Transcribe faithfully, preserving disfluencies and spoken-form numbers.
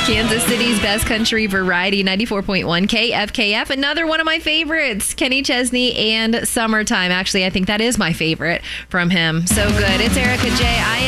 Kansas City's best country variety, ninety-four point one K F K F. Another one of my favorites, Kenny Chesney and Summertime. Actually, I think that is my favorite from him. So good. It's Erica J. I